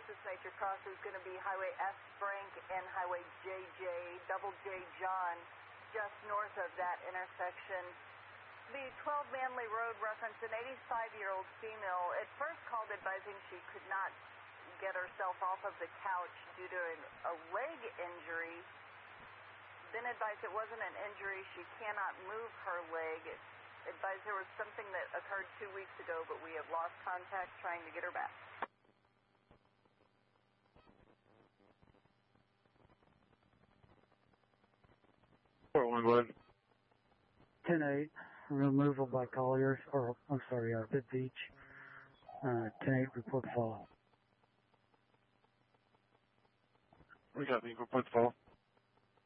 closest nature cross is going to be Highway S. Frank and Highway JJ, Double J John, just north of that intersection. The 12 Manley Road referenced an 85-year-old female. At first called advising she could not get herself off of the couch due to a leg injury. Then advised it wasn't an injury, she cannot move her leg. Advised there was something that occurred 2 weeks ago, but we have lost contact trying to get her back. 411. 10-8, removal by Colliers, or I'm sorry, Bid Beach. 10-8, report follow. We got the report follow.